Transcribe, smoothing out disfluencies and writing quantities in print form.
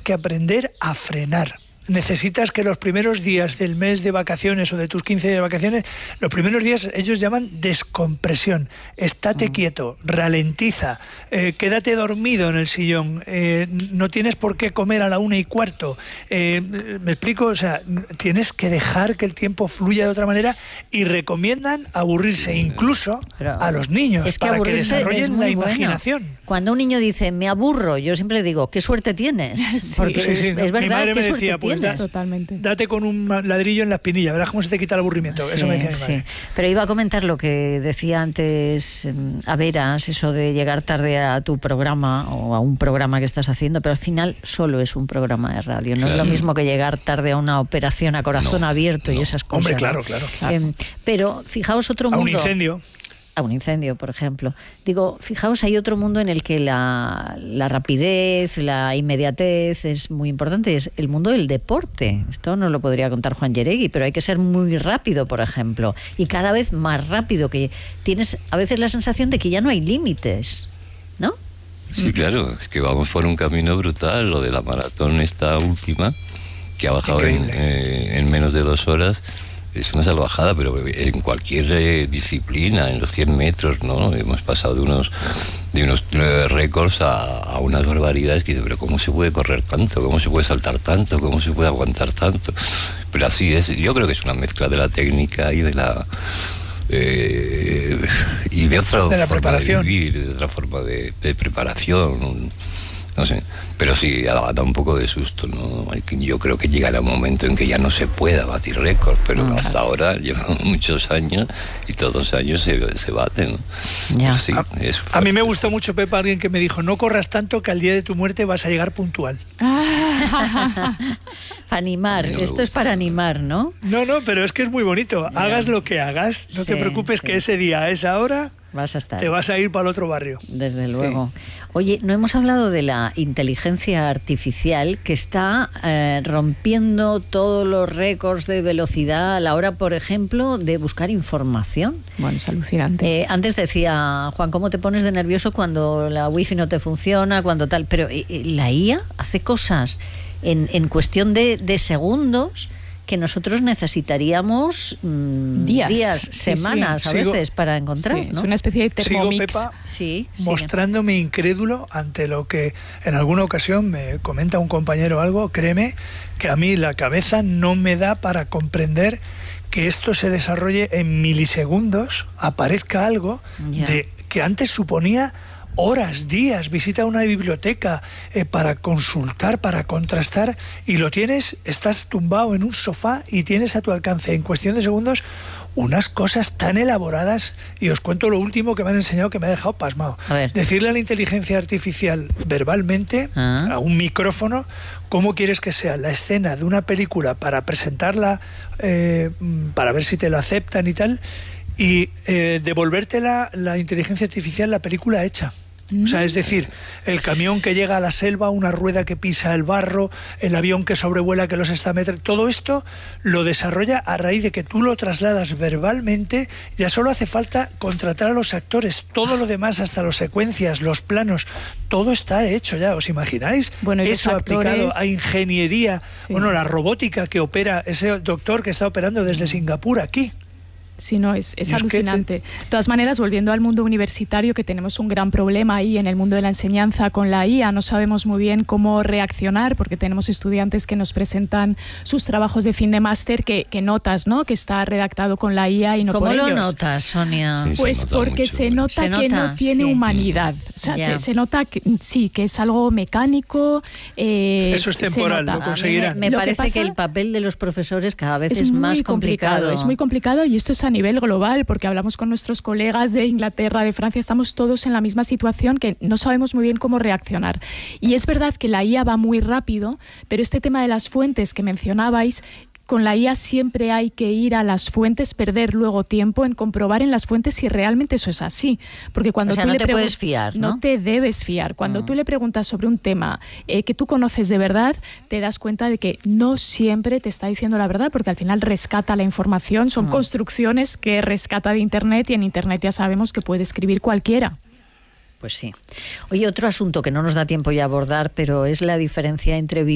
que aprender a frenar. Necesitas que los primeros días del mes de vacaciones o de tus 15 días de vacaciones, los primeros días ellos llaman descompresión. Estate quieto, ralentiza, quédate dormido en el sillón, no tienes por qué comer a la 1:15. ¿Me explico? O sea, tienes que dejar que el tiempo fluya de otra manera, y recomiendan aburrirse incluso a los niños para que desarrollen la imaginación. Bueno. Cuando un niño dice, me aburro, yo siempre le digo, qué suerte tienes. Porque es verdad, mi madre qué me suerte decía, pues, tienes. Totalmente. Date con un ladrillo en la espinilla, verás cómo se te quita el aburrimiento. Sí, eso me decía mi madre. Pero iba a comentar lo que decía antes a Veras, eso de llegar tarde a tu programa o a un programa que estás haciendo, pero al final solo es un programa de radio. No es lo mismo que llegar tarde a una operación a corazón abierto y esas cosas. Hombre, claro. Pero fijaos otro mundo. A un incendio. A un incendio, por ejemplo. Digo, fijaos, hay otro mundo en el que la rapidez, la inmediatez es muy importante, es el mundo del deporte. Esto no lo podría contar Juan Yeregui, pero hay que ser muy rápido, por ejemplo, y cada vez más rápido, que tienes a veces la sensación de que ya no hay límites, ¿no? Sí, claro, es que vamos por un camino brutal. Lo de la maratón esta última, que ha bajado en menos de 2 horas, es una salvajada, pero en cualquier disciplina, en los 100 metros, ¿no? Hemos pasado de unos récords a unas barbaridades que, pero ¿cómo se puede correr tanto? ¿Cómo se puede saltar tanto? ¿Cómo se puede aguantar tanto? Pero así es, yo creo que es una mezcla de la técnica y de la preparación, de vivir, de otra forma de preparación. No sé, pero sí da un poco de susto, ¿no? Yo creo que llegará un momento en que ya no se pueda batir récord, pero hasta ahora llevan muchos años y todos los años se baten, ¿no? Ya. Sí, a mí me gustó mucho, Pepa, alguien que me dijo, no corras tanto que al día de tu muerte vas a llegar puntual. Para animar, esto es para animar, ¿no? No, pero es que es muy bonito. Hagas lo que hagas, no te preocupes que ese día, a esa hora, vas a estar. Te vas a ir para el otro barrio. Desde luego. Oye, no hemos hablado de la inteligencia artificial que está rompiendo todos los récords de velocidad a la hora, por ejemplo, de buscar información. Bueno, es alucinante. Antes decía, Juan, ¿cómo te pones de nervioso cuando la wifi no te funciona, cuando tal? Pero la IA hace cosas en cuestión de segundos que nosotros necesitaríamos días, semanas a veces para encontrar, ¿no? Es una especie de Thermomix. Sigo, Pepa, mostrándome incrédulo ante lo que en alguna ocasión me comenta un compañero algo. Créeme que a mí la cabeza no me da para comprender que esto se desarrolle en milisegundos, aparezca algo de que antes suponía horas, días, visita una biblioteca para consultar, para contrastar, y lo tienes, estás tumbado en un sofá y tienes a tu alcance en cuestión de segundos unas cosas tan elaboradas. Y os cuento lo último que me han enseñado que me ha dejado pasmado. Decirle a la inteligencia artificial verbalmente, a un micrófono, cómo quieres que sea la escena de una película para presentarla, para ver si te lo aceptan y tal, y devolverte la inteligencia artificial la película hecha. O sea, es decir, el camión que llega a la selva, una rueda que pisa el barro, el avión que sobrevuela que los está metiendo, todo esto lo desarrolla a raíz de que tú lo trasladas verbalmente. Ya solo hace falta contratar a los actores, todo lo demás, hasta las secuencias, los planos, todo está hecho ya, ¿os imagináis? Bueno, eso actores, aplicado a ingeniería, bueno, la robótica que opera, ese doctor que está operando desde Singapur aquí. Sí, no, es alucinante. De todas maneras, volviendo al mundo universitario, que tenemos un gran problema ahí en el mundo de la enseñanza con la IA, no sabemos muy bien cómo reaccionar, porque tenemos estudiantes que nos presentan sus trabajos de fin de máster que notas, ¿no?, que está redactado con la IA y no por ellos. ¿Cómo lo notas, Sonia? Sí, pues porque se nota que no tiene humanidad. O sea, se nota que sí, que es algo mecánico. Eso es temporal, lo conseguirán. Me parece que el papel de los profesores cada vez es más complicado. Es muy complicado, y esto es a nivel global, porque hablamos con nuestros colegas de Inglaterra, de Francia, estamos todos en la misma situación, que no sabemos muy bien cómo reaccionar. Y es verdad que la IA va muy rápido, pero este tema de las fuentes que mencionabais, con la IA siempre hay que ir a las fuentes, perder luego tiempo en comprobar en las fuentes si realmente eso es así. Porque cuando tú no te puedes fiar, ¿no? No te debes fiar. Cuando tú le preguntas sobre un tema que tú conoces de verdad, te das cuenta de que no siempre te está diciendo la verdad, porque al final rescata la información, son construcciones que rescata de Internet, y en Internet ya sabemos que puede escribir cualquiera. Pues sí. Oye, otro asunto que no nos da tiempo ya a abordar, pero es la diferencia entre